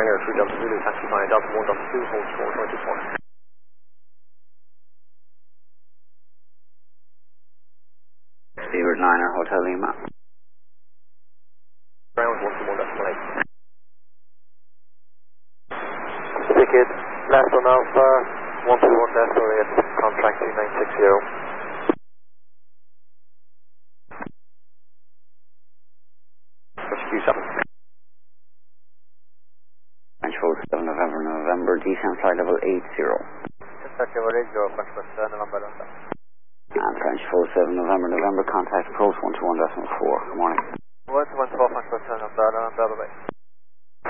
Air 3 Delta Zulu, taxi via Delta 1, Delta 2, hold short 264. Stewart 9er, Hotel Lima. Ground 121.8. Ticket, left on Alpha, 121 Delta 8, contract 2960. French 47 November, descent flight level 80. Kentucky level 80, French 47 November. And French 47 November, contact approach 121.4. Good morning. 121 French 47 November, bye bye.